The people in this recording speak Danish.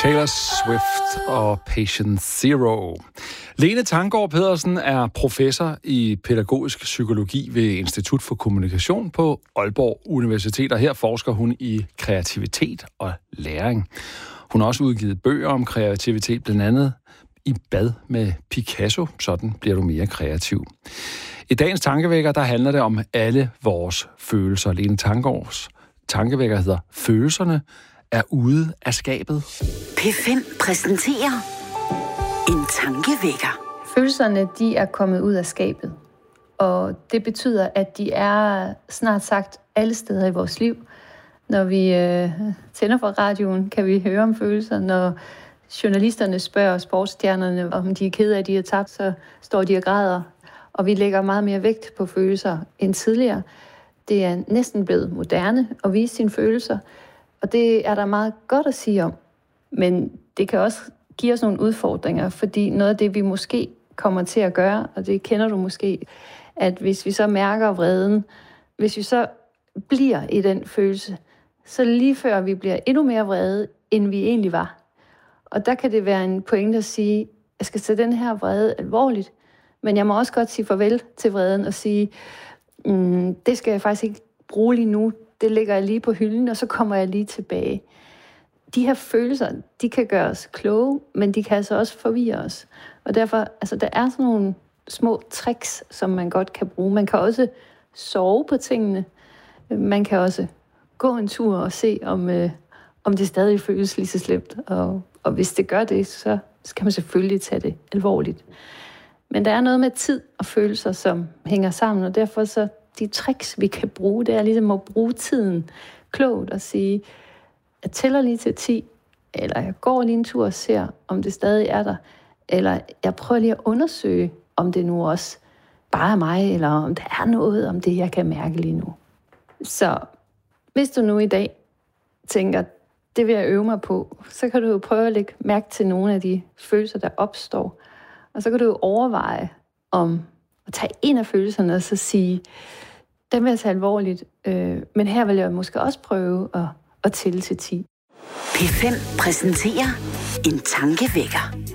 Taylor Swift og Patient Zero. Lene Tanggaard Pedersen er professor i pædagogisk psykologi ved Institut for Kommunikation på Aalborg Universitet, og her forsker hun i kreativitet og læring. Hun har også udgivet bøger om kreativitet, blandt andet I bad med Picasso. Sådan bliver du mere kreativ. I dagens tankevækker, der handler det om alle vores følelser. Lene Tanggaards tankevækker hedder Følelserne er ude af skabet. P5 præsenterer en tankevækker. Følelserne, de er kommet ud af skabet. Og det betyder, at de er snart sagt alle steder i vores liv. Når vi tænder for radioen, kan vi høre om følelser. Når journalisterne spørger sportsstjernerne, om de er kede af, at de har tabt, så står de og græder. Og vi lægger meget mere vægt på følelser end tidligere. Det er næsten blevet moderne at vise sine følelser. Og det er der meget godt at sige om. Men det kan også give os nogle udfordringer, fordi noget af det, vi måske kommer til at gøre, og det kender du måske, at hvis vi så mærker vreden, hvis vi så bliver i den følelse, så lige før vi bliver endnu mere vrede, end vi egentlig var. Og der kan det være en pointe at sige, jeg skal tage den her vrede alvorligt, men jeg må også godt sige farvel til vreden og sige, det skal jeg faktisk ikke bruge lige nu, det lægger jeg lige på hylden, og så kommer jeg lige tilbage. De her følelser, de kan gøre os kloge, men de kan altså også forvirre os. Og derfor, altså der er sådan nogle små tricks, som man godt kan bruge. Man kan også sove på tingene. Man kan også gå en tur og se, om det stadig føles lige så slemt. Og hvis det gør det, så skal man selvfølgelig tage det alvorligt. Men der er noget med tid og følelser, som hænger sammen, og derfor så de tricks, vi kan bruge, det er ligesom at bruge tiden klogt og sige, jeg tæller lige til 10, eller jeg går lige en tur og ser, om det stadig er der, eller jeg prøver lige at undersøge, om det nu også bare er mig, eller om der er noget om det, jeg kan mærke lige nu. Så hvis du nu i dag tænker, det vil jeg øve mig på, så kan du jo prøve at lægge mærke til nogle af de følelser, der opstår. Og så kan du jo overveje om at tage en af følelserne og så sige, den vil jeg tage alvorligt, men her vil jeg måske også prøve at tælle til 10. P5 præsenterer en tankevækker.